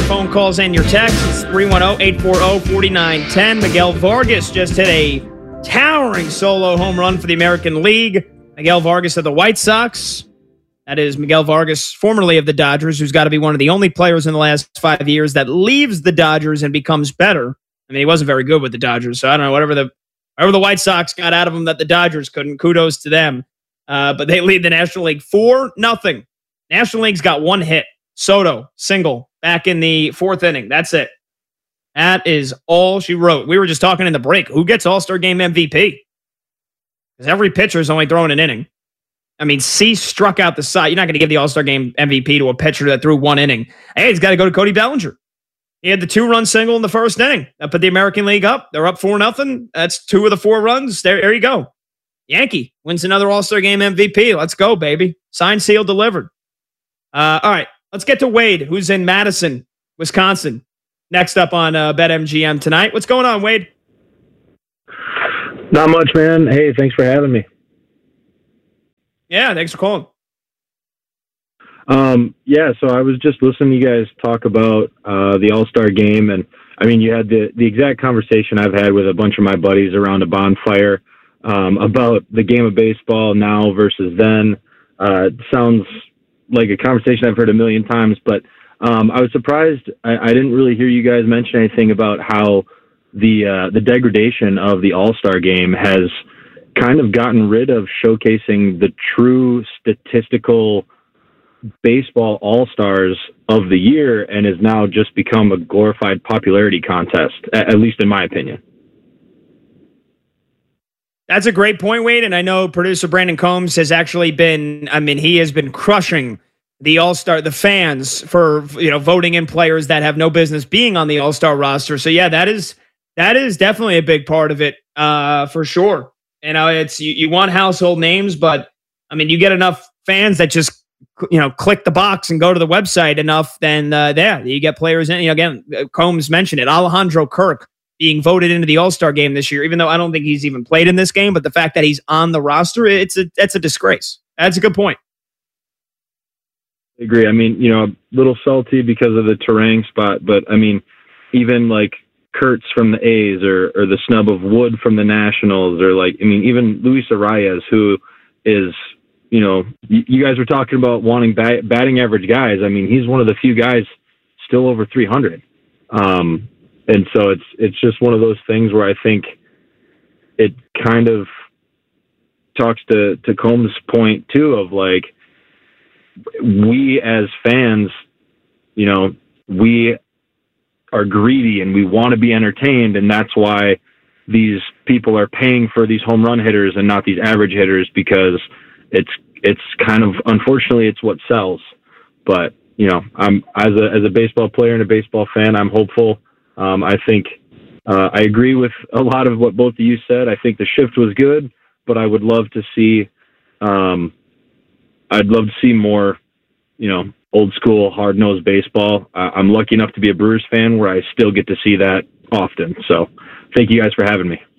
phone calls and your texts. It's 310-840-4910. Miguel Vargas just hit a towering solo home run for the American League. Miguel Vargas of the White Sox. That is Miguel Vargas, formerly of the Dodgers, who's got to be one of the only players in the last 5 years that leaves the Dodgers and becomes better. I mean, he wasn't very good with the Dodgers, so I don't know, whatever the White Sox got out of him that the Dodgers couldn't, kudos to them. But they lead the National League 4-0. National League's got one hit. Soto, single, back in the fourth inning. That's it. That is all she wrote. We were just talking in the break. Who gets All-Star Game MVP? Because every pitcher is only throwing an inning. I mean, Cease struck out the side. You're not going to give the All-Star Game MVP to a pitcher that threw one inning. Hey, he's got to go to Cody Bellinger. He had the 2-run single in the first inning. That put the American League up. They're up 4-0. That's 2 of the 4 runs. There you go. Yankee wins another All-Star Game MVP. Let's go, baby. Signed, sealed, delivered. All right. Let's get to Wade, who's in Madison, Wisconsin. Next up on BetMGM tonight. What's going on, Wade? Not much, man. Hey, thanks for having me. Yeah, thanks for calling. Yeah, so I was just listening to you guys talk about the All-Star Game, and I mean, you had the exact conversation I've had with a bunch of my buddies around a bonfire about the game of baseball now versus then. It sounds like a conversation I've heard a million times, but I was surprised I didn't really hear you guys mention anything about how the degradation of the All-Star Game has kind of gotten rid of showcasing the true statistical baseball all-stars of the year and has now just become a glorified popularity contest, at least in my opinion. That's a great point, Wade. And I know producer Brandon Combs has actually been, he has been crushing the All-Star, the fans for, voting in players that have no business being on the All-Star roster. So yeah, that is definitely a big part of it, for sure. It's, you want household names, but you get enough fans that just, click the box and go to the website enough, then you get players in. Again, Combs mentioned it. Alejandro Kirk being voted into the All-Star game this year, even though I don't think he's even played in this game, but the fact that he's on the roster, that's a disgrace. That's a good point. I agree. A little salty because of the Terang spot, but even like Kurtz from the A's or the snub of Wood from the Nationals, or even Luis Arias, who is, you guys were talking about wanting batting average guys. He's one of the few guys still over 300. And so it's just one of those things where I think it kind of talks to Combs' point too, of like, we as fans, we are greedy and we want to be entertained. And that's why these people are paying for these home run hitters and not these average hitters, because it's kind of, unfortunately, it's what sells. But, I'm as a baseball player and a baseball fan, I'm hopeful. I think I agree with a lot of what both of you said. I think the shift was good, but I would love to see, more, old school, hard-nosed baseball. I'm lucky enough to be a Brewers fan where I still get to see that often. So thank you guys for having me.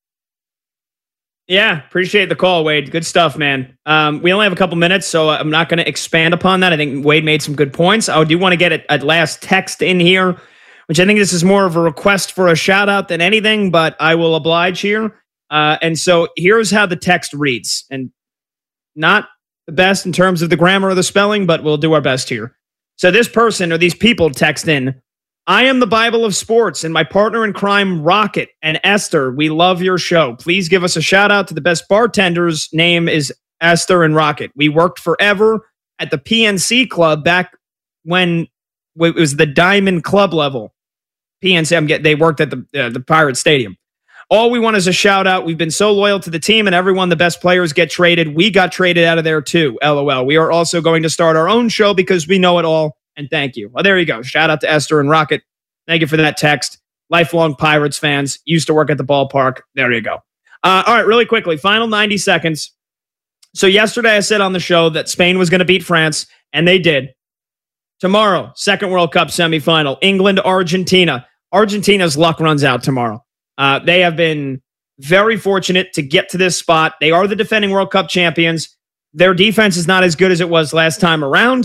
Yeah, appreciate the call, Wade. Good stuff, man. We only have a couple minutes, so I'm not going to expand upon that. I think Wade made some good points. I do want to get a last text in here, which I think this is more of a request for a shout-out than anything, but I will oblige here. And so here's how the text reads. And not the best in terms of the grammar or the spelling, but we'll do our best here. So this person, or these people, text in, I am the Bible of sports, and my partner in crime, Rocket and Esther, we love your show. Please give us a shout out to the best bartenders. Name is Esther and Rocket. We worked forever at the PNC Club back when it was the Diamond Club level. PNC, they worked at the Pirate Stadium. All we want is a shout out. We've been so loyal to the team, and everyone, the best players get traded. We got traded out of there too. LOL. We are also going to start our own show because we know it all. And thank you. Well, there you go. Shout out to Esther and Rocket. Thank you for that text. Lifelong Pirates fans. Used to work at the ballpark. There you go. All right, really quickly. Final 90 seconds. So yesterday I said on the show that Spain was going to beat France, and they did. Tomorrow, second World Cup semifinal. England, Argentina. Argentina's luck runs out tomorrow. They have been very fortunate to get to this spot. They are the defending World Cup champions. Their defense is not as good as it was last time around.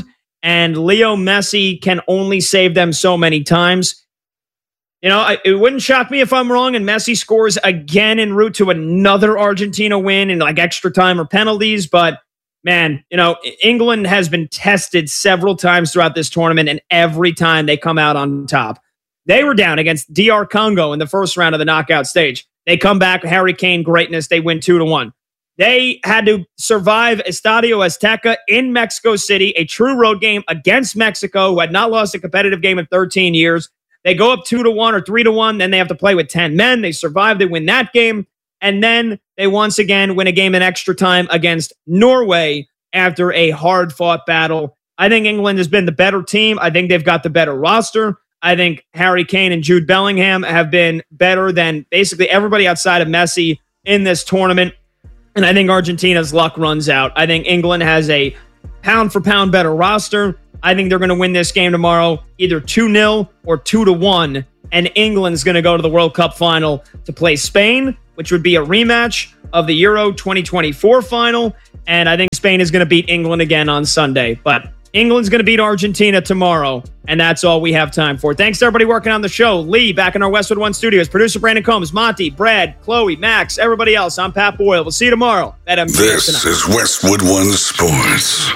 and Leo Messi can only save them so many times. It wouldn't shock me if I'm wrong and Messi scores again en route to another Argentina win in like extra time or penalties. But man, England has been tested several times throughout this tournament, and every time they come out on top. They were down against DR Congo in the first round of the knockout stage. They come back, Harry Kane greatness. They win 2-1. They had to survive Estadio Azteca in Mexico City, a true road game against Mexico, who had not lost a competitive game in 13 years. They go up 2-1 or 3-1. Then they have to play with 10 men. They survive. They win that game. And then they once again win a game in extra time against Norway after a hard-fought battle. I think England has been the better team. I think they've got the better roster. I think Harry Kane and Jude Bellingham have been better than basically everybody outside of Messi in this tournament. And I think Argentina's luck runs out. I think England has a pound-for-pound better roster. I think they're going to win this game tomorrow, either 2-0 or 2-1. And England's going to go to the World Cup final to play Spain, which would be a rematch of the Euro 2024 final. And I think Spain is going to beat England again on Sunday. But England's going to beat Argentina tomorrow. And that's all we have time for. Thanks to everybody working on the show. Lee, back in our Westwood One studios. Producer Brandon Combs, Monty, Brad, Chloe, Max, everybody else. I'm Pat Boyle. We'll see you tomorrow at MGM This tonight. is Westwood One Sports.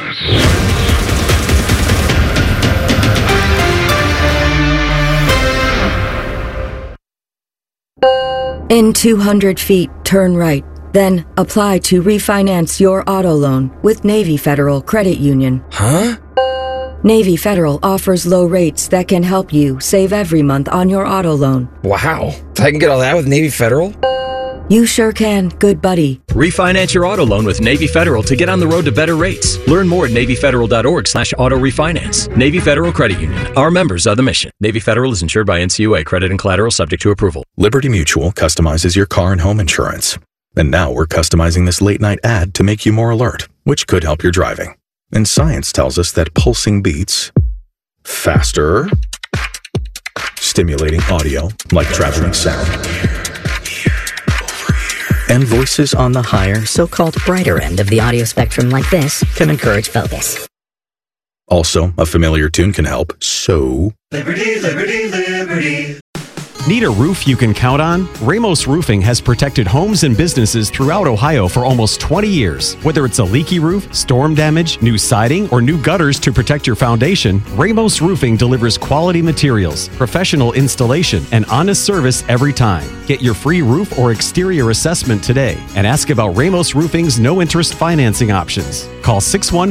In 200 feet, turn right. Then apply to refinance your auto loan with Navy Federal Credit Union. Huh? Navy Federal offers low rates that can help you save every month on your auto loan. Wow. I can get all that with Navy Federal? You sure can, good buddy. Refinance your auto loan with Navy Federal to get on the road to better rates. Learn more at NavyFederal.org/auto refinance. Navy Federal Credit Union. Our members are the mission. Navy Federal is insured by NCUA. Credit and collateral subject to approval. Liberty Mutual customizes your car and home insurance. And now we're customizing this late night ad to make you more alert, which could help your driving. And science tells us that pulsing beats faster, stimulating audio like traveling sound, and voices on the higher, so-called brighter end of the audio spectrum like this can encourage focus. Also, a familiar tune can help. So, Liberty, liberty, liberty. Need a roof you can count on? Ramos Roofing has protected homes and businesses throughout Ohio for almost 20 years. Whether it's a leaky roof, storm damage, new siding, or new gutters to protect your foundation, Ramos Roofing delivers quality materials, professional installation, and honest service every time. Get your free roof or exterior assessment today and ask about Ramos Roofing's no-interest financing options. Call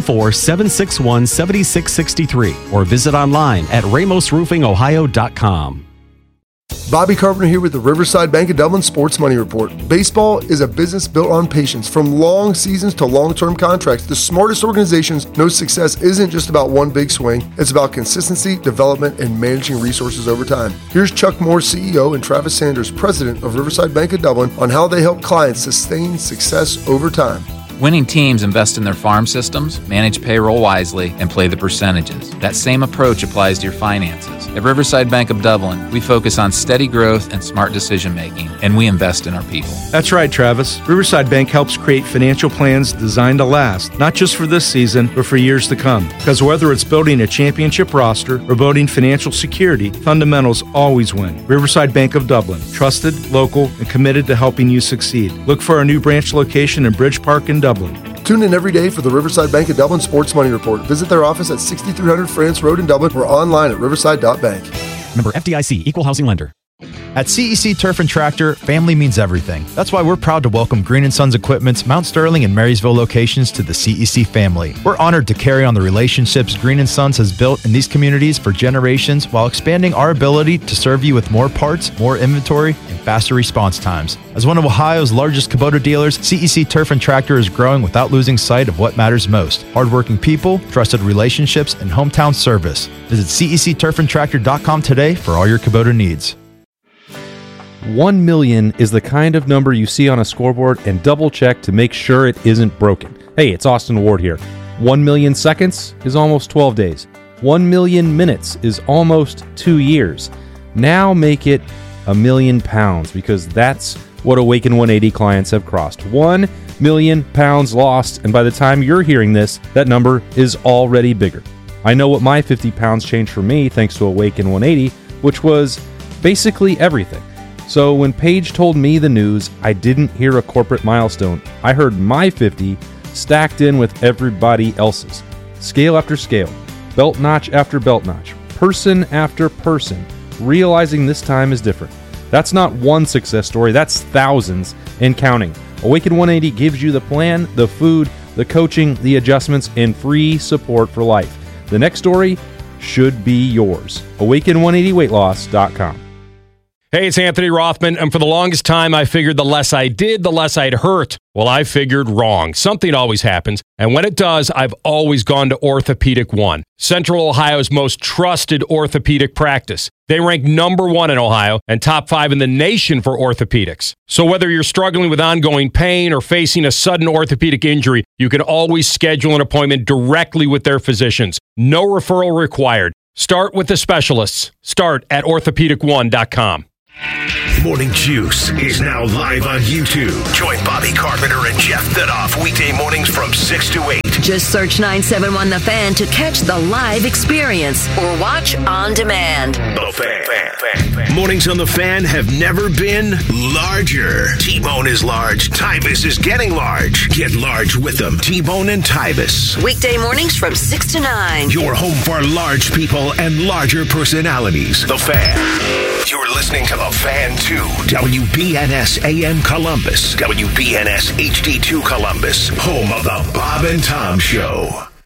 614-761-7663 or visit online at ramosroofingohio.com. Bobby Carpenter here with the Riverside Bank of Dublin Sports Money Report. Baseball is a business built on patience. From long seasons to long-term contracts, the smartest organizations know success isn't just about one big swing. It's about consistency, development, and managing resources over time. Here's Chuck Moore, CEO, and Travis Sanders, President of Riverside Bank of Dublin, on how they help clients sustain success over time. Winning teams invest in their farm systems, manage payroll wisely, and play the percentages. That same approach applies to your finances. At Riverside Bank of Dublin, we focus on steady growth and smart decision-making, and we invest in our people. That's right, Travis. Riverside Bank helps create financial plans designed to last, not just for this season, but for years to come. Because whether it's building a championship roster or building financial security, fundamentals always win. Riverside Bank of Dublin, trusted, local, and committed to helping you succeed. Look for our new branch location in Bridge Park in Dublin. Tune in every day for the Riverside Bank of Dublin Sports Money Report. Visit their office at 6300 France Road in Dublin or online at riverside.bank. Member FDIC, Equal Housing Lender. At CEC Turf and Tractor, family means everything. That's why we're proud to welcome Green & Sons Equipment's Mount Sterling and Marysville locations to the CEC family. We're honored to carry on the relationships Green & Sons has built in these communities for generations while expanding our ability to serve you with more parts, more inventory, and faster response times. As one of Ohio's largest Kubota dealers, CEC Turf and Tractor is growing without losing sight of what matters most: hardworking people, trusted relationships, and hometown service. Visit CECTurfandTractor.com today for all your Kubota needs. 1 million is the kind of number you see on a scoreboard and double check to make sure it isn't broken. Hey, it's Austin Ward here. 1 million seconds is almost 12 days. 1 million minutes is almost 2 years. Now make it £1 million, because that's what Awaken 180 clients have crossed. 1 million pounds lost, and by the time you're hearing this, that number is already bigger. I know what my 50 pounds changed for me thanks to Awaken 180, which was basically everything. So when Paige told me the news, I didn't hear a corporate milestone. I heard my 50 stacked in with everybody else's. Scale after scale, belt notch after belt notch, person after person, realizing this time is different. That's not one success story, that's thousands and counting. Awaken 180 gives you the plan, the food, the coaching, the adjustments, and free support for life. The next story should be yours. Awaken180weightloss.com. Hey, it's Anthony Rothman, and for the longest time, I figured the less I did, the less I'd hurt. Well, I figured wrong. Something always happens, and when it does, I've always gone to Orthopedic One, Central Ohio's most trusted orthopedic practice. They rank number 1 in Ohio and top 5 in the nation for orthopedics. So whether you're struggling with ongoing pain or facing a sudden orthopedic injury, you can always schedule an appointment directly with their physicians. No referral required. Start with the specialists. Start at orthopedic1.com. Morning Juice is now live on YouTube. Join Bobby Carpenter and Jeff Thidoff weekday mornings from 6 to 8. Just search 971 The Fan to catch the live experience or watch on demand. The Fan. Mornings on The Fan have never been larger. T-Bone is large. Tybus is getting large. Get large with them. T-Bone and Tybus. Weekday mornings from 6 to 9. Your home for large people and larger personalities. The Fan. You're listening to The Fan 2, WBNS AM Columbus, WBNS HD2 Columbus, home of the Bob and Tom Show.